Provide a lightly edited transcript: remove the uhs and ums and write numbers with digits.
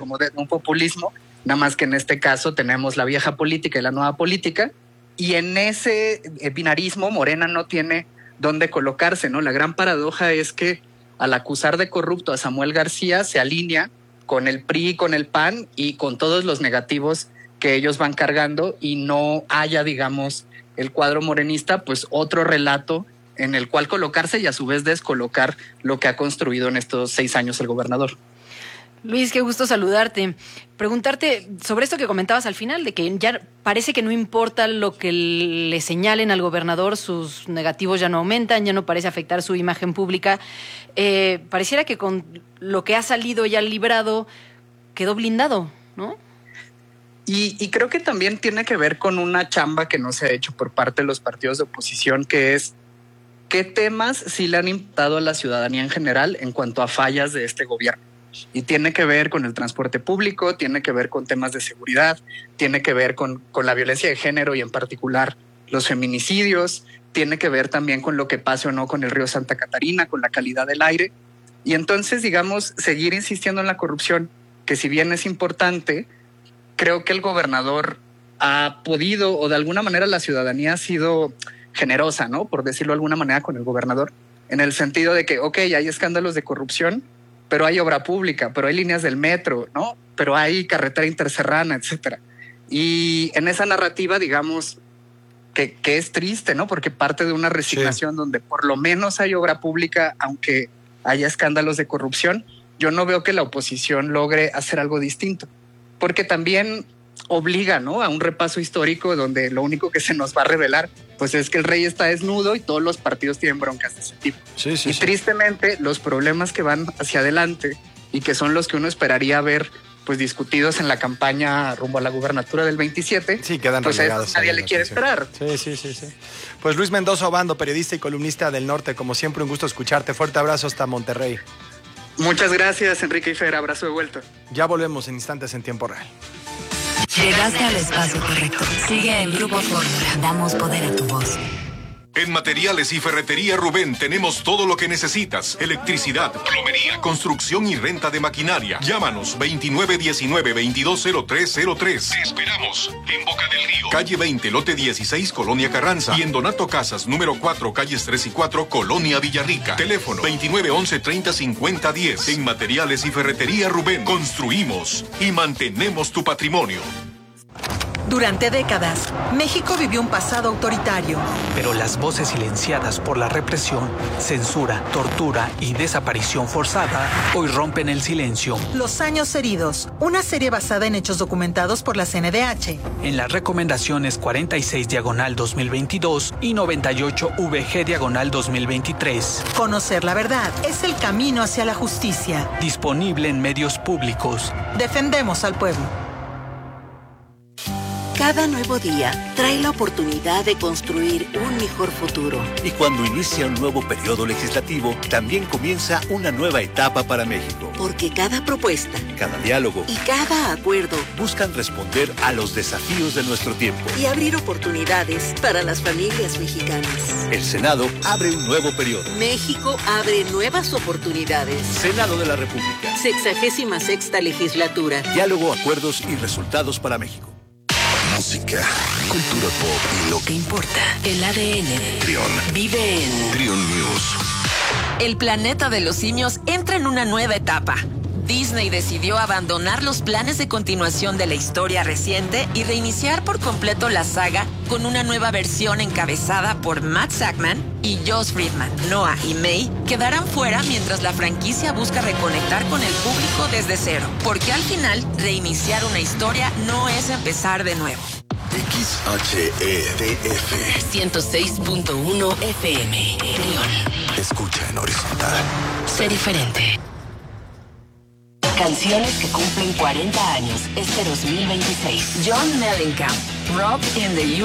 como de un populismo, nada más que en este caso tenemos la vieja política y la nueva política, y en ese binarismo Morena no tiene dónde colocarse, ¿no? La gran paradoja es que al acusar de corrupto a Samuel García se alinea con el PRI, con el PAN y con todos los negativos que ellos van cargando, y no haya, digamos, el cuadro morenista, pues otro relato en el cual colocarse y a su vez descolocar lo que ha construido en estos 6 años el gobernador. Luis, qué gusto saludarte. Preguntarte sobre esto que comentabas al final, de que ya parece que no importa lo que le señalen al gobernador, sus negativos ya no aumentan, ya no parece afectar su imagen pública. Pareciera que con lo que ha salido ya librado quedó blindado, ¿no? Y creo que también tiene que ver con una chamba que no se ha hecho por parte de los partidos de oposición, que es qué temas sí le han imputado a la ciudadanía en general en cuanto a fallas de este gobierno. Y tiene que ver con el transporte público, tiene que ver con temas de seguridad, tiene que ver con la violencia de género y en particular los feminicidios, tiene que ver también con lo que pase o no con el río Santa Catarina, con la calidad del aire. Y entonces, digamos, seguir insistiendo en la corrupción, que si bien es importante, creo que el gobernador ha podido, o de alguna manera la ciudadanía ha sido generosa, ¿no? Por decirlo de alguna manera con el gobernador, en el sentido de que, ok, hay escándalos de corrupción, pero hay obra pública, pero hay líneas del metro, ¿no? Pero hay carretera interserrana, etcétera. Y en esa narrativa, digamos, que es triste, ¿no? Porque parte de una resignación donde por lo menos hay obra pública, aunque haya escándalos de corrupción, yo no veo que la oposición logre hacer algo distinto. Porque también obliga, ¿no?, a un repaso histórico donde lo único que se nos va a revelar pues es que el rey está desnudo y todos los partidos tienen broncas de ese tipo. Tristemente los problemas que van hacia adelante y que son los que uno esperaría ver pues discutidos en la campaña rumbo a la gubernatura del 27, quedan pues relegados. Nadie le quiere esperar. Sí. Pues Luis Mendoza Obando, periodista y columnista del Norte, como siempre un gusto escucharte. Fuerte abrazo hasta Monterrey. Muchas gracias, Enrique y Fer. Abrazo de vuelta. Ya volvemos en instantes en tiempo real. Llegaste al espacio correcto. Sigue en Grupo Fórmula. Damos poder a tu voz. En Materiales y Ferretería Rubén tenemos todo lo que necesitas. Electricidad, plomería, construcción y renta de maquinaria. Llámanos 2919-220303. Te esperamos en Boca del Río, calle 20, lote 16, Colonia Carranza. Y en Donato Casas, número 4, calles 3 y 4, Colonia Villarrica. Teléfono 2911-305010. En Materiales y Ferretería Rubén construimos y mantenemos tu patrimonio. Durante décadas, México vivió un pasado autoritario. Pero las voces silenciadas por la represión, censura, tortura y desaparición forzada hoy rompen el silencio. Los años heridos, una serie basada en hechos documentados por la CNDH. En las recomendaciones 46/2022 y 98-VG/2023. Conocer la verdad es el camino hacia la justicia. Disponible en medios públicos. Defendemos al pueblo. Cada nuevo día trae la oportunidad de construir un mejor futuro. Y cuando inicia un nuevo periodo legislativo, también comienza una nueva etapa para México. Porque cada propuesta, cada diálogo y cada acuerdo buscan responder a los desafíos de nuestro tiempo y abrir oportunidades para las familias mexicanas. El Senado abre un nuevo periodo. México abre nuevas oportunidades. Senado de la República. 66ª legislatura. Diálogo, acuerdos y resultados para México. Música, cultura pop y lo que importa. El ADN de Trión. Vive en Trión News. El planeta de los simios entra en una nueva etapa. Disney decidió abandonar los planes de continuación de la historia reciente y reiniciar por completo la saga con una nueva versión encabezada por Matt Sackman y Josh Friedman. Noah y May quedarán fuera mientras la franquicia busca reconectar con el público desde cero, porque al final reiniciar una historia no es empezar de nuevo. XHEDF 106.1 FM. León. Escucha en horizontal. Sé diferente. Canciones que cumplen 40 años este 2026. John Mellencamp, Rock in the